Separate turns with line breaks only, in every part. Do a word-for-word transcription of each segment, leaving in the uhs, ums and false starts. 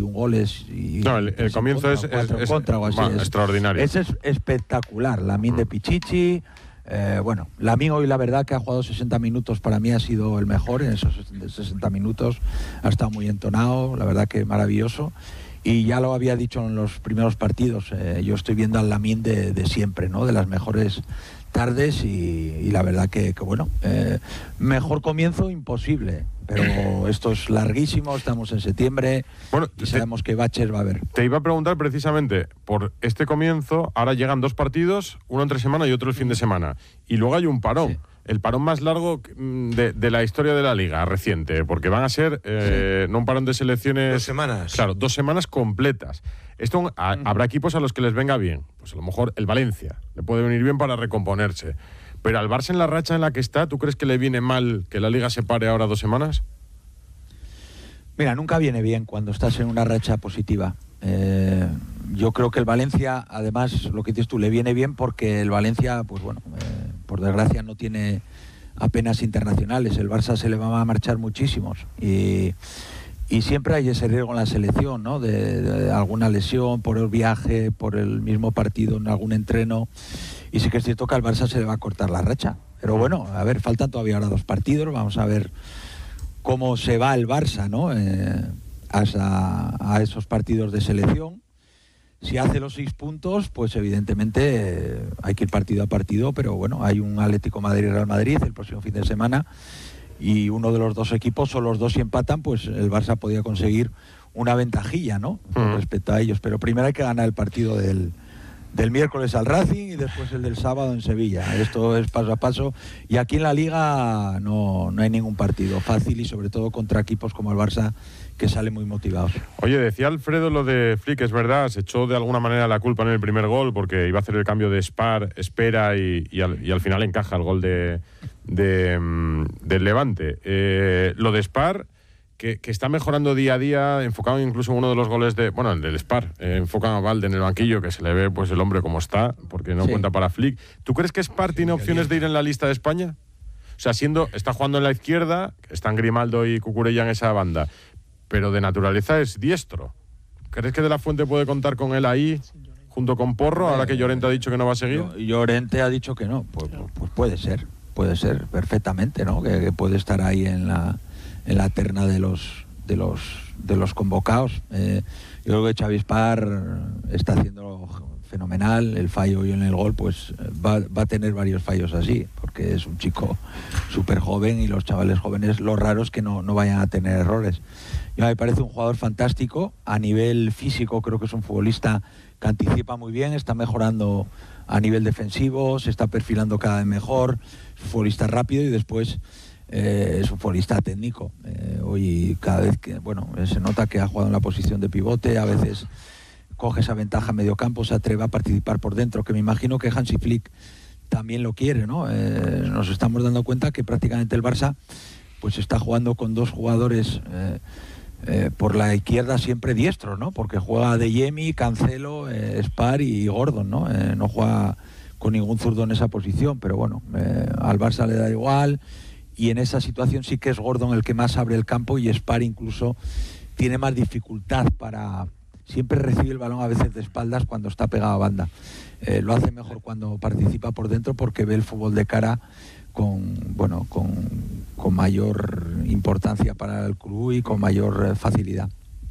veintiún goles. Y,
no, el, el comienzo contra, es, es,
contra, o así.
es, es extraordinario.
Ese es espectacular. Lamine mm. de Pichichi. Eh, bueno, Lamine hoy la verdad que ha jugado sesenta minutos, para mí ha sido el mejor en esos sesenta minutos, ha estado muy entonado, la verdad que maravilloso, y ya lo había dicho en los primeros partidos, eh, yo estoy viendo al Lamine de, de siempre, ¿no? De las mejores tardes y, y la verdad que, que bueno, eh, mejor comienzo imposible, pero esto es larguísimo, estamos en septiembre bueno, y sabemos te, que baches va a haber.
Te iba a preguntar precisamente por este comienzo, ahora llegan dos partidos, uno entre semana y otro el fin de semana, y luego hay un parón. Sí. El parón más largo de, de la historia de la Liga reciente, porque van a ser eh, sí. no un parón de selecciones...
Dos semanas.
Claro, dos semanas completas. Esto a, uh-huh. habrá equipos a los que les venga bien. Pues a lo mejor el Valencia le puede venir bien para recomponerse. Pero al Barça en la racha en la que está, ¿tú crees que le viene mal que la Liga se pare ahora dos semanas?
Mira, nunca viene bien cuando estás en una racha positiva. Eh, yo creo que el Valencia, además, lo que dices tú, le viene bien porque el Valencia, pues bueno, eh, por desgracia no tiene apenas internacionales. El Barça se le va a marchar muchísimos y, y siempre hay ese riesgo en la selección, ¿no? De, de alguna lesión, por el viaje, por el mismo partido, en algún entreno. Y sí que es cierto que al Barça se le va a cortar la racha. Pero bueno, a ver, faltan todavía ahora dos partidos, vamos a ver cómo se va el Barça, ¿no? Eh, a, esa, a esos partidos de selección. Si hace los seis puntos, pues evidentemente eh, hay que ir partido a partido, pero bueno, hay un Atlético Madrid-Real Madrid el próximo fin de semana y uno de los dos equipos, o los dos si empatan, pues el Barça podría conseguir una ventajilla, ¿no? Con respecto a ellos, pero primero hay que ganar el partido del, del miércoles al Racing y después el del sábado en Sevilla. Esto es paso a paso y aquí en la Liga no, no hay ningún partido fácil y sobre todo contra equipos como el Barça, que salen muy motivados.
Oye, decía Alfredo lo de Flick, es verdad, se echó de alguna manera la culpa en el primer gol porque iba a hacer el cambio de Spar, espera y, y, al, y al final encaja el gol de, de, de, del Levante. Eh, lo de Spar, que, que está mejorando día a día, enfocado incluso en uno de los goles de, bueno, el del Spar, eh, enfocan a Valde en el banquillo, que se le ve pues el hombre como está, porque no sí. cuenta para Flick. ¿Tú crees que Spar tiene opciones de ir en la lista de España? O sea, siendo, está jugando en la izquierda, están Grimaldo y Cucurella en esa banda, pero de naturaleza es diestro. ¿Crees que De la Fuente puede contar con él ahí, junto con Porro, ahora que Llorente ha dicho que no va a seguir?
Llorente ha dicho que no, pues, pues puede ser, puede ser perfectamente, ¿no? Que, que puede estar ahí en la, en la terna de los, de los, de los convocados. Eh, yo creo que Xavi Spar está haciendo fenomenal, el fallo hoy en el gol, pues va, va a tener varios fallos así, porque es un chico súper joven y los chavales jóvenes, lo raro es que no, no vayan a tener errores. Ya me parece un jugador fantástico, a nivel físico creo que es un futbolista que anticipa muy bien, está mejorando a nivel defensivo, se está perfilando cada vez mejor, es un futbolista rápido y después eh, es un futbolista técnico. Eh, hoy cada vez que, bueno, se nota que ha jugado en la posición de pivote, a veces coge esa ventaja a medio campo, se atreve a participar por dentro, que me imagino que Hansi Flick también lo quiere, ¿no? Eh, nos estamos dando cuenta que prácticamente el Barça pues está jugando con dos jugadores eh, eh, por la izquierda siempre diestros, ¿no? Porque juega De Jemi, Cancelo, eh, Spar y Gordon, ¿no? Eh, no juega con ningún zurdo en esa posición, pero bueno, eh, al Barça le da igual y en esa situación sí que es Gordon el que más abre el campo y Spar incluso tiene más dificultad para... Siempre recibe el balón a veces de espaldas cuando está pegado a banda. Eh, lo hace mejor cuando participa por dentro porque ve el fútbol de cara con, bueno, con, con mayor importancia para el club y con mayor eh, facilidad.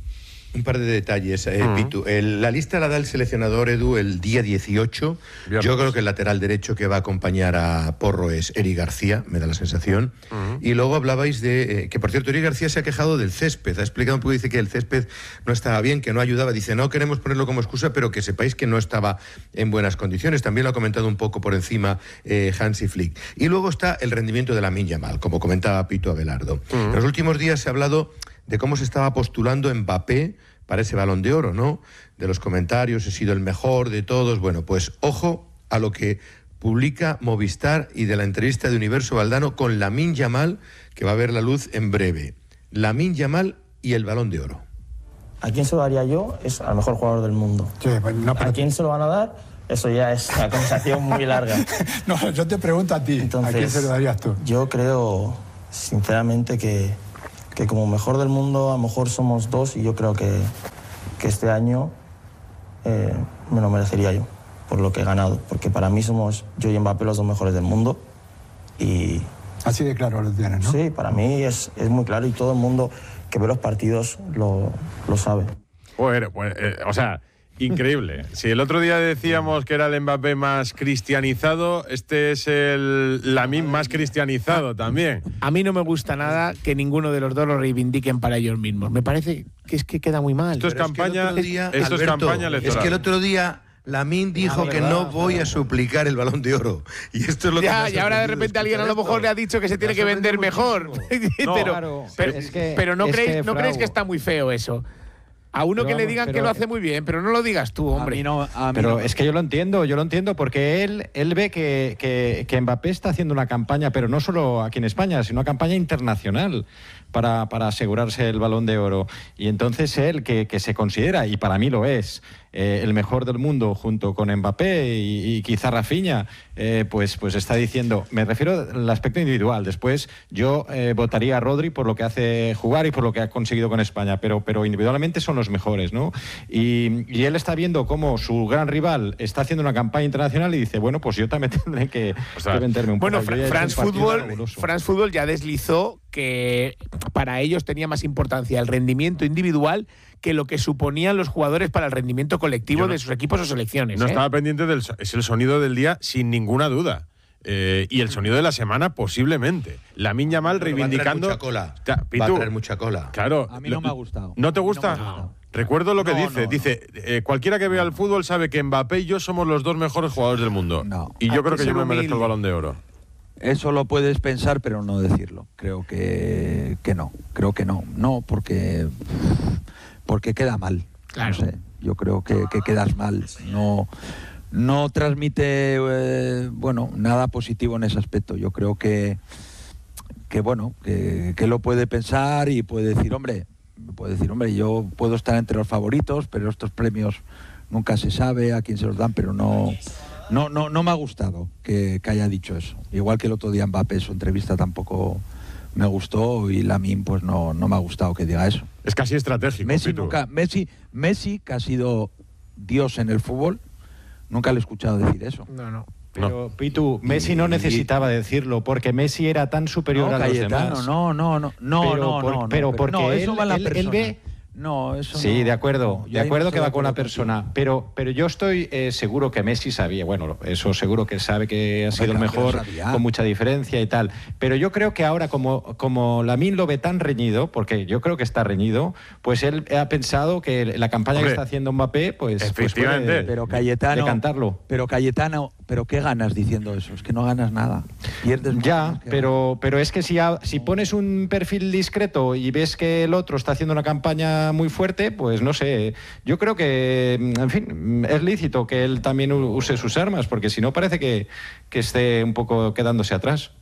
Un par de detalles, eh, uh-huh. Pitu. El, la lista la da el seleccionador, Edu, el día dieciocho. Viernes. Yo creo que el lateral derecho que va a acompañar a Porro es Eric García, me da la sensación. Uh-huh. Y luego hablabais de... Eh, que, por cierto, Eric García se ha quejado del césped. Ha explicado un poco, dice que el césped no estaba bien, que no ayudaba. Dice, no queremos ponerlo como excusa, pero que sepáis que no estaba en buenas condiciones. También lo ha comentado un poco por encima eh, Hansi Flick. Y luego está el rendimiento de Lamine Yamal, como comentaba Pitu Abelardo. Uh-huh. En los últimos días se ha hablado de cómo se estaba postulando Mbappé para ese Balón de Oro, ¿no? De los comentarios, he sido el mejor de todos. Bueno, pues ojo a lo que publica Movistar y de la entrevista de Universo Valdano con Lamine Yamal, que va a ver la luz en breve. Lamine Yamal y el Balón de Oro.
¿A quién se lo daría yo? Es al mejor jugador del mundo. Sí, pues no, pero... ¿A quién se lo van a dar? Eso ya es una conversación muy larga.
No, yo te pregunto a ti. Entonces, ¿a quién se lo darías tú?
Yo creo, sinceramente, que... que como mejor del mundo a lo mejor somos dos y yo creo que, que este año eh, me lo merecería yo, por lo que he ganado, porque para mí somos yo y Mbappé los dos mejores del mundo y...
Así de claro lo tienes, ¿no?
Sí, para mí es, es muy claro y todo el mundo que ve los partidos lo, lo sabe.
Pues, pues, eh, o sea, increíble. Si el otro día decíamos que era el Mbappé más cristianizado, este es el Lamine más cristianizado también.
A mí no me gusta nada que ninguno de los dos lo reivindiquen para ellos mismos. Me parece que es que queda muy mal.
Esto es
Pero
campaña,
es que el otro día,
esto
Alberto,
es campaña electoral.
Es que el otro día Lamine dijo que no voy a suplicar el Balón de Oro. Y esto es lo que
Ya,
me ha
y ahora de
sorprendido
repente alguien a lo
escuchar
mejor
esto.
le ha dicho que se tiene
Me
que
ha
vender mejor.
sorprendido
pero,
muchísimo.
Claro,
pero,
es que-
pero no,
es
creéis,
que,
¿no creéis
Frau,
que está muy feo eso? A uno
Pero
que le
vamos,
digan que
pero-
lo hace muy bien, pero no lo digas tú, hombre.
A mí no, a mí
Pero
no.
es que yo lo entiendo, yo lo entiendo, porque él, él ve que, que, que Mbappé está haciendo una campaña, pero no solo aquí en España, sino una campaña internacional para, para asegurarse el Balón de Oro. Y entonces él, que, que se considera, y para mí lo es, eh, el mejor del mundo junto con Mbappé y, y quizá Rafinha, eh, pues, pues está diciendo, me refiero al aspecto individual, después yo eh, votaría a Rodri por lo que hace jugar y por lo que ha conseguido con España, pero, pero individualmente son los mejores, ¿no? Y, y él está viendo cómo su gran rival está haciendo una campaña internacional y dice, bueno, pues yo también tendré que,
O sea,
que venderme un
Bueno,
poco. Yo ya he
Fra-
hecho
France
un partido
Football,
fabuloso.
France Football ya deslizó que para ellos tenía más importancia el rendimiento individual que lo que suponían los jugadores para el rendimiento colectivo
Yo no-
de sus equipos o selecciones.
No
¿eh?
estaba pendiente del so- es el sonido del día sin ninguna duda. Eh, y el sonido de la semana posiblemente. Lamine Yamal
Pero
reivindicando.
Va a traer mucha cola.
Ta-
Va a
Pitu,
traer mucha cola.
Claro.
A mí no me ha gustado.
¿No te
A mí no
gusta?
me ha gustado.
Recuerdo lo que
No,
dice.
no,
dice, eh, cualquiera que vea el fútbol sabe que Mbappé y yo somos los dos mejores jugadores del mundo.
No.
Y yo
Hay
creo
que
que yo
ser
me merezco el
humilde.
Balón de Oro.
Eso lo puedes pensar, pero no decirlo. Creo que, que no. Creo que no. No, porque, porque queda mal.
Claro.
No sé. Yo creo que, que quedas mal. No, no transmite eh, bueno, nada positivo en ese aspecto. Yo creo que, que bueno, que, que lo puede pensar y puede decir, hombre, puede decir, hombre, yo puedo estar entre los favoritos, pero estos premios nunca se sabe a quién se los dan, pero no. No, no, no me ha gustado que, que haya dicho eso. Igual que el otro día Mbappé, su entrevista tampoco me gustó y Lamine pues no, no me ha gustado que diga eso.
Es casi estratégico.
Messi
Pitu.
nunca, Messi, Messi, que ha sido Dios en el fútbol, nunca le he escuchado decir eso.
No, no.
Pero, Pitu, Messi no
Y-
necesitaba decirlo, porque Messi era tan superior
No,
a los
Cayetano,
demás.
no, no, no, no,
Pero
no,
por-
no, no,
pero porque
no, eso
él-
va en la
él- él
persona.
ve-
No, eso
Sí,
no.
de acuerdo,
No, yo
de
ahí no
acuerdo
estoy
que
de
va con la
acuerdo contigo.
persona, pero, pero yo estoy eh, seguro que Messi sabía, bueno, eso seguro que sabe que ha sido el
claro que lo
mejor,
sabía.
con mucha diferencia y tal, pero yo creo que ahora como, como Lamine lo ve tan reñido, porque yo creo que está reñido, pues él ha pensado que la campaña
Hombre,
que está haciendo Mbappé, pues, pues
efectivamente.
puede
Pero Cayetano,
decantarlo.
pero Cayetano, pero ¿qué ganas diciendo eso? Es que no ganas nada. Pierdes mucho
Ya,
más que
pero, pero es que si, ha- si pones un perfil discreto y ves que el otro está haciendo una campaña muy fuerte, pues no sé. Yo creo que, en fin, es lícito que él también u- use sus armas, porque si no parece que, que esté un poco quedándose atrás.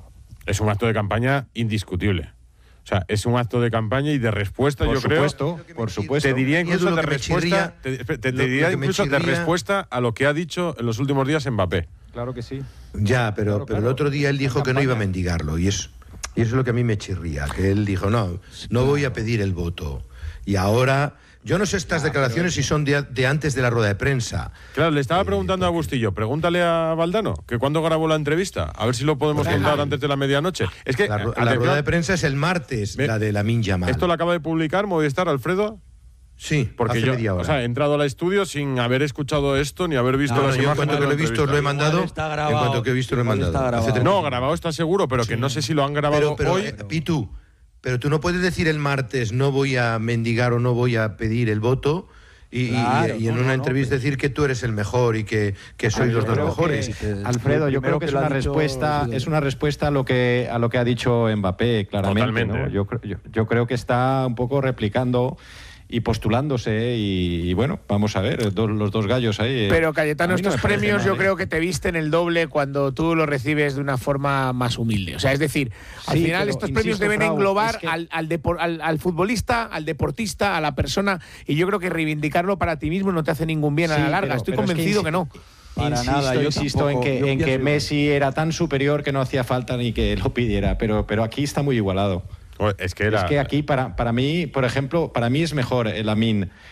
Es un acto de campaña indiscutible. O sea, es un acto de campaña y de respuesta,
Por
yo creo.
supuesto, por supuesto.
Te diría
Y es
incluso
lo
de
que me
respuesta,
chirría-
te, te- te
lo-
diría
lo que me
incluso de
chirría-
respuesta a lo que ha dicho en los últimos días Mbappé.
Claro que sí.
Ya, pero,
Claro,
pero el
claro.
otro día él dijo
Una
que no iba a
campaña.
mendigarlo y eso, y eso es lo que a mí me chirría, que él dijo, no, no voy a pedir el voto. Y ahora, yo no sé estas declaraciones si son de, de antes de la rueda de prensa.
Claro, le estaba preguntando a Bustillo, pregúntale a Valdano, que cuándo grabó la entrevista, a ver si lo podemos contar antes de la medianoche. Es que
La, ru- la
atención,
rueda de prensa es el martes,
Me-
la de Lamine Yamal.
esto lo acaba de publicar Movistar, Alfredo,
Sí,
porque
hace
yo
media hora.
o sea, he entrado al estudio sin haber escuchado esto ni haber visto
No, no,
las
yo en
imágenes
cuanto
de
que
la
lo he visto
entrevista.
lo he mandado.
Igual está grabado,
En cuanto que he visto lo he
igual
mandado.
está
Hace
grabado.
tres-
No, grabado está seguro, pero que no sé si lo han grabado
pero, pero
hoy.
eh, Pitu, pero tú no puedes decir el martes no voy a mendigar o no voy a pedir el voto y, y-
Claro,
y en
no,
una
no,
entrevista
pero-
decir que tú eres el mejor y que, que sois
Yo
los dos
creo
mejores.
que-
que-
Alfredo,
el
yo
primero
creo que,
que
es
lo ha
una
dicho
respuesta,
ha sido
es
él.
una respuesta a lo que a lo que ha dicho Mbappé, claramente.
Totalmente,
¿no?
¿eh?
Yo, cre- yo, yo creo que está un poco replicando y postulándose y, y bueno, vamos a ver, do- los dos gallos ahí. eh.
Pero Cayetano,
A mí no
estos
me parece
premios
mal,
yo
¿eh?
creo que te visten el doble cuando tú los recibes de una forma más humilde. O sea, es decir, al
Sí,
final
pero
estos
insisto,
premios deben
Frau,
englobar
es que-
al, al, depor- al- al futbolista, al deportista, a la persona, y yo creo que reivindicarlo para ti mismo no te hace ningún bien a
Sí,
la larga.
pero-
Estoy
pero es que
convencido
insi-
que, no.
Para
insisto,
nada, yo
insisto en
tampoco,
que,
yo
en que
pienso igual.
Messi era tan superior que no hacía falta ni que lo pidiera, pero, pero aquí está muy igualado.
Es que era.
Es que aquí, para, para mí, por ejemplo, para mí es mejor el Lamine